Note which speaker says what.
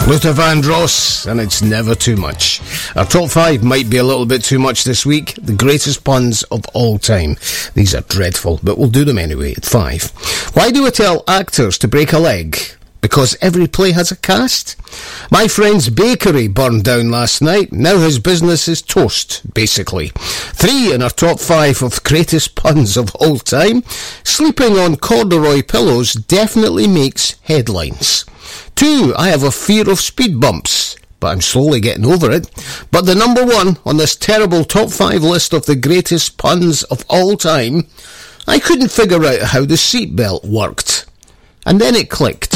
Speaker 1: Luther Vandross, and it's never too much. Our top 5 might be a little bit too much this week. The greatest puns of all time. These are dreadful, but we'll do them anyway at 5. Why do we tell actors to break a leg? Because every play has a cast? My friend's bakery burned down last night. Now his business is toast, basically. 3 in our top 5 of greatest puns of all time. Sleeping on corduroy pillows definitely makes headlines. 2, I have a fear of speed bumps, but I'm slowly getting over it. But the number 1 on this terrible top 5 list of the greatest puns of all time, I couldn't figure out how the seatbelt worked. And then it clicked.